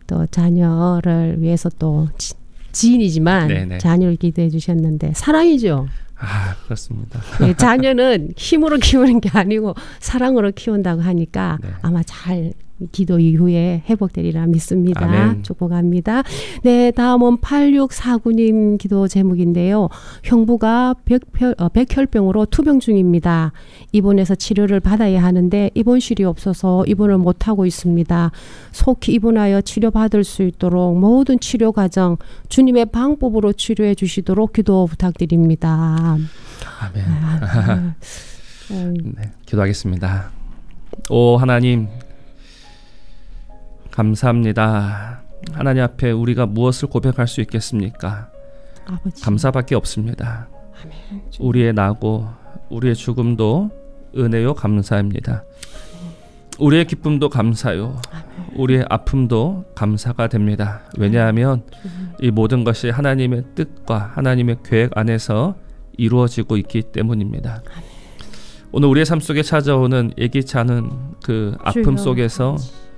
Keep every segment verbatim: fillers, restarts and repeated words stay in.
또 자녀를 위해서 또 지, 지인이지만 네네. 자녀를 기도해 주셨는데 사랑이죠. 아, 그렇습니다. 네, 자녀는 힘으로 키우는 게 아니고 사랑으로 키운다고 하니까 네. 아마 잘 기도 이후에 회복되리라 믿습니다. 아멘. 축복합니다. 네, 다음은 팔육사구 님 기도 제목인데요. 형부가 백혈, 어, 백혈병으로 투병 중입니다. 입원해서 치료를 받아야 하는데 입원실이 없어서 입원을 못하고 있습니다. 속히 입원하여 치료받을 수 있도록 모든 치료 과정 주님의 방법으로 치료해 주시도록 기도 부탁드립니다. 아멘. 아, 네, 기도하겠습니다. 오 하나님, 감사합니다. 하나님 앞에 우리가 무엇을 고백할 수 있겠습니까? 아버지. 감사밖에 없습니다. 아멘. 우리의 나고 우리의 죽음도 은혜요 감사입니다. 아멘. 우리의 기쁨도 감사요. 아멘. 우리의 아픔도 감사가 됩니다. 왜냐하면 아멘. 이 모든 것이 하나님의 뜻과 하나님의 계획 안에서 이루어지고 있기 때문입니다. 아멘. 오늘 우리의 삶 속에 찾아오는 예기치 않은 그 아픔 속에서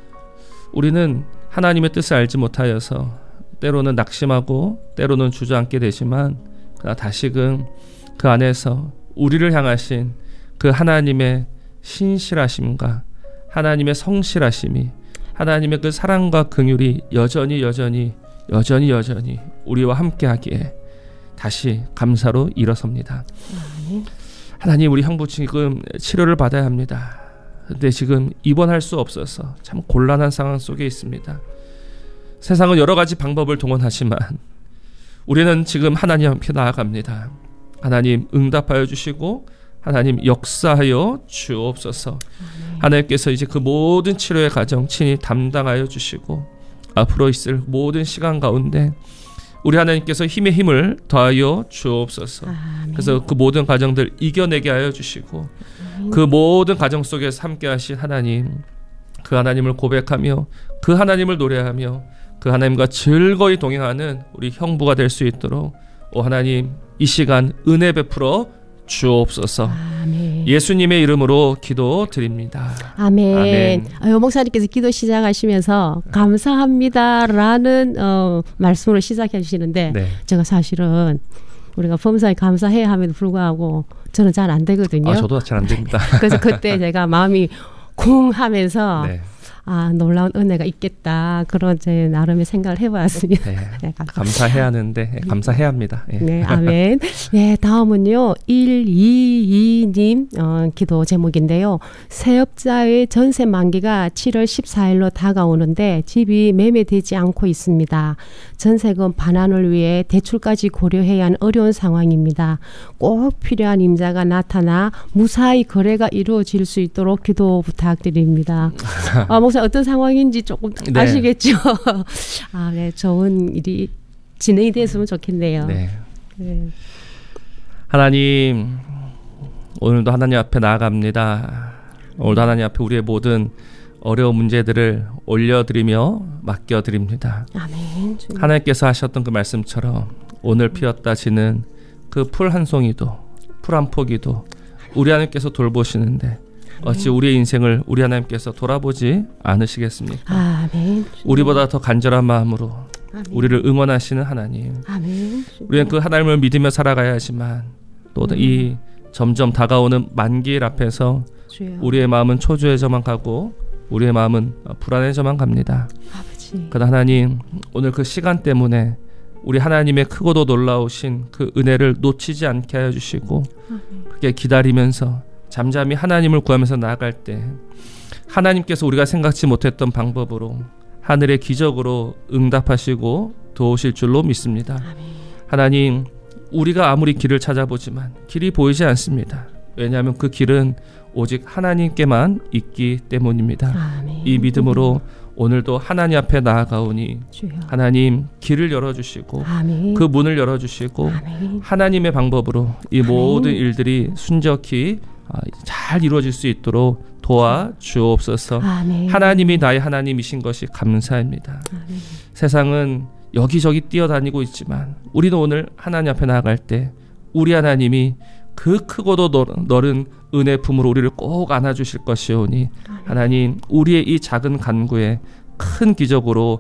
우리는 하나님의 뜻을 알지 못하여서 때로는 낙심하고 때로는 주저앉게 되지만 그러나 다시금 그 안에서 우리를 향하신 그 하나님의 신실하심과 하나님의 성실하심이 하나님의 그 사랑과 긍휼이 여전히 여전히 여전히 여전히 우리와 함께하기에 다시 감사로 일어섭니다. 하나님, 우리 형부 지금 치료를 받아야 합니다. 근데 지금 입원할 수 없어서 참 곤란한 상황 속에 있습니다. 세상은 여러 가지 방법을 동원하지만 우리는 지금 하나님 앞에 나아갑니다. 하나님 응답하여 주시고 하나님 역사하여 주옵소서. 아멘. 하나님께서 이제 그 모든 치료의 과정 친히 담당하여 주시고 앞으로 있을 모든 시간 가운데 우리 하나님께서 힘의 힘을 더하여 주옵소서. 아멘. 그래서 그 모든 과정들 이겨내게 하여 주시고 그 모든 과정 속에서 함께 하신 하나님, 그 하나님을 고백하며 그 하나님을 노래하며 그 하나님과 즐거이 동행하는 우리 형부가 될 수 있도록 오 하나님 이 시간 은혜 베풀어 주옵소서. 아멘. 예수님의 이름으로 기도드립니다. 아멘. 아멘. 아, 목사님께서 기도 시작하시면서 감사합니다라는 어, 말씀으로 시작해 주시는데 네. 제가 사실은 우리가 범사에 감사해야 함에도 불구하고 저는 잘 안 되거든요. 아, 저도 잘 안 됩니다. 그래서 그때 제가 마음이 쿵 하면서 네. 아, 놀라운 은혜가 있겠다. 그런 제 나름의 생각을 해봤습니다. 네. 네, 감사해야 하는데 네, 감사해야 합니다. 네. 네, 아멘. 네, 다음은요. 일이이 님 어, 기도 제목인데요. 세업자의 전세 만기가 칠월 십사일로 다가오는데 집이 매매되지 않고 있습니다. 전세금 반환을 위해 대출까지 고려해야 하는 어려운 상황입니다. 꼭 필요한 임자가 나타나 무사히 거래가 이루어질 수 있도록 기도 부탁드립니다. 아, 목사 어떤 상황인지 조금 네. 아시겠죠? 아, 네, 좋은 일이 진행이 됐으면 좋겠네요. 네. 네. 하나님, 오늘도 하나님 앞에 나아갑니다. 오늘도 하나님 앞에 우리의 모든 어려운 문제들을 올려드리며 맡겨드립니다. 아멘. 하나님께서 하셨던 그 말씀처럼 오늘 피었다 지는 그 풀 한 송이도 풀 한 포기도 우리 하나님께서 돌보시는데 어찌 우리의 인생을 우리 하나님께서 돌아보지 않으시겠습니까? 아멘. 우리보다 더 간절한 마음으로 아멘. 우리를 응원하시는 하나님. 아멘. 우리는 그 하나님을 믿으며 살아가야 하지만 또 이 점점 다가오는 만기일 앞에서 주여. 우리의 마음은 초조해져만 가고 우리의 마음은 불안해져만 갑니다. 아버지. 그러나 하나님, 오늘 그 시간 때문에 우리 하나님의 크고도 놀라우신 그 은혜를 놓치지 않게 하여 주시고 그렇게 기다리면서 잠잠히 하나님을 구하면서 나아갈 때 하나님께서 우리가 생각지 못했던 방법으로 하늘의 기적으로 응답하시고 도우실 줄로 믿습니다. 아멘. 하나님, 우리가 아무리 길을 찾아보지만 길이 보이지 않습니다. 왜냐하면 그 길은 오직 하나님께만 있기 때문입니다. 아멘. 이 믿음으로 오늘도 하나님 앞에 나아가오니 주여. 하나님 길을 열어주시고 아멘. 그 문을 열어주시고 아멘. 하나님의 방법으로 이 아멘. 모든 일들이 순적히 잘 이루어질 수 있도록 도와주옵소서. 아멘. 하나님이 나의 하나님이신 것이 감사합니다. 아멘. 세상은 여기저기 뛰어다니고 있지만 우리는 오늘 하나님 앞에 나아갈 때 우리 하나님이 그 크고도 넓은 은혜 품으로 우리를 꼭 안아주실 것이오니 하나님, 우리의 이 작은 간구에 큰 기적으로